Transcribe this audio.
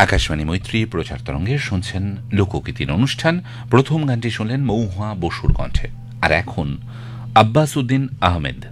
আকাশবাণী মৈত্রী প্রচার তরঙ্গে শুনছেন লোকগীতির অনুষ্ঠান। প্রথম গানটি শুনলেন মৌহা বসুর কণ্ঠে। আর এখন আব্বাস উদ্দিন আহমেদ